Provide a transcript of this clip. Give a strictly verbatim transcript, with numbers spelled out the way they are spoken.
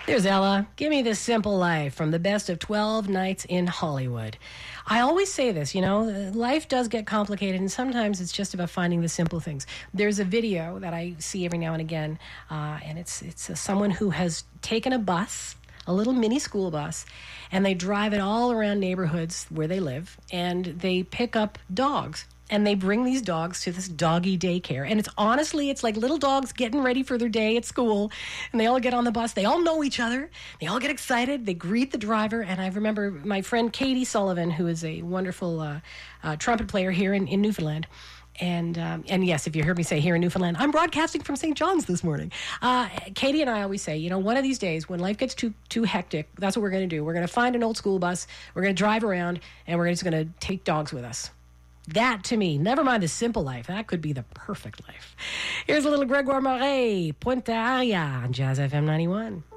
There's Ella. Give me this simple life from the best of twelve nights in Hollywood. I always say this, you know, life does get complicated, and sometimes it's just about finding the simple things. There's a video that I see every now and again, uh, and it's it's uh, someone who has taken a bus, a little mini school bus, and they drive it all around neighborhoods where they live, and they pick up dogs. And they bring these dogs to this doggy daycare. And it's honestly, it's like little dogs getting ready for their day at school. And they all get on the bus. They all know each other. They all get excited. They greet the driver. And I remember my friend Katie Sullivan, who is a wonderful uh, uh, trumpet player here in, in Newfoundland. And um, and yes, if you heard me say here in Newfoundland, I'm broadcasting from Saint John's this morning. Uh, Katie and I always say, you know, one of these days when life gets too too hectic, that's what we're going to do. We're going to find an old school bus. We're going to drive around, and we're just going to take dogs with us. That, to me, never mind the simple life, that could be the perfect life. Here's a little Gregoire Moret, Pointe Aria on Jazz F M ninety-one.